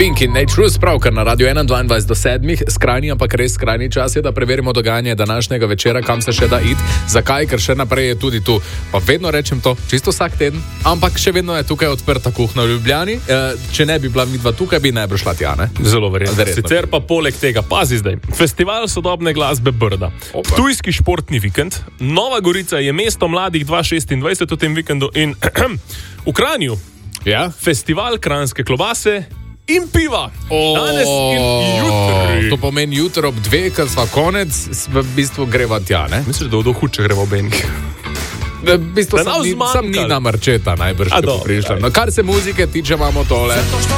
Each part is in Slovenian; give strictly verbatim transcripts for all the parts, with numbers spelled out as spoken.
Pink in Nature, pravkar na Radio ena dvaindvajset do sedmih, skrajni, ampak res skrajni čas je, da preverimo dogajanje današnjega večera, kam se še da iti. Zakaj? Ker še naprej je tudi tu. Pa vedno rečem to, čisto vsak teden, ampak še vedno je tukaj odprta kuhna v Ljubljani. E, če ne bi bila midva tukaj, bi najbrž šla tja, ne? Zelo verjetno. Sicer pa poleg tega, pazi zdaj, festival sodobne glasbe Brda, Ptujski športni vikend, Nova Gorica je mesto mladih dva tisoč šestindvajset v tem vikendu in v Kranju, ja? Festival kranjske klobase in piva. Oh, danes in jutri. To pomeni jutro ob dveh, ker sva konec, v bistvu greva tja, ne? Misliš, da bodo huče greva ob enih? V bistvu sam ni, sam ni na marčeta najbrž, ko prišla. No, kar se muzike tiče, imamo tole.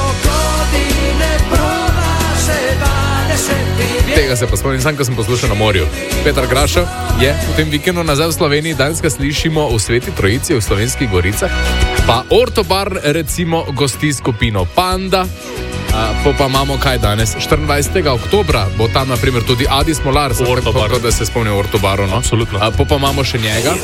Tega se pa spomnim, sam, ko sem poslušal na morju. Petar Graša je v tem vikendu nazaj v Sloveniji, danes ga slišimo v Sveti Trojici v Slovenskih Goricah. Pa Ortobar recimo gosti skupino Panda. A, po pa imamo kaj danes? štiriindvajsetega oktobra bo tam na primer tudi Adi Smolar, tako da se spomnim Ortobaru, no? Absolutno. A, po pa imamo še njega.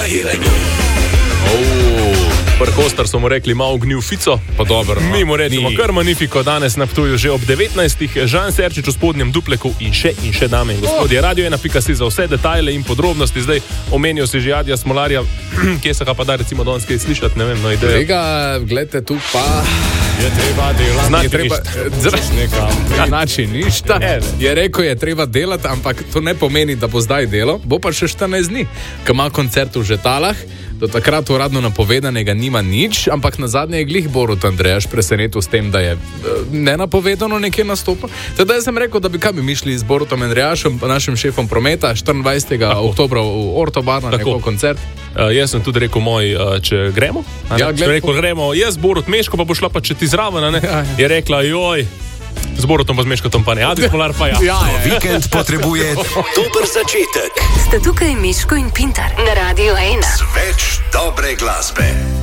Prkostar so mu rekli malo gnil fico, pa dobro, no. Mi mu rečemo kar Magnifico, danes na Ptuju že ob devetnajstih, Žan Serčič v spodnjem dupleku in še in še dame in gospodje. Oh. Radio ena pika si za vse detajle in podrobnosti. Zdaj omenijo si že Adija Smolarja, kje se ga pa da recimo danes kaj slišati, ne vem, no ideja. Tega, gledajte tu pa... Je treba delati, znači treba, ništa. Znači ništa. Je rekel, je treba delati, ampak to ne pomeni, da bo zdaj delo, bo pa še štirinajst dni, ko ima koncert v Žetalah. Do takrat uradno napovedanega nima nič, ampak na zadnje je glih Borut Andrejaš presenetil s tem, da je nenapovedano nekje nastopa. Teda jaz sem rekel, da bi kaj bi mišli z Borutom Andrejašem, našim šefom prometa, štiriindvajsetega oktobra v Ortobar na njegov koncert. Uh, jaz sem tudi rekel moj, uh, če gremo. Ja, če rekel, gremo, jaz Borut Meško, pa bo šla pa če ti zraven, ne? Ja, ja. Je rekla, joj, z Borutom pa z Meškotom pa ne, Adi Smolar pa ja. Ja, ja. Vikend potrebuje dober začetek. Sta tukaj Miško in Pintar na Radio ena. Z več dobre glasbe.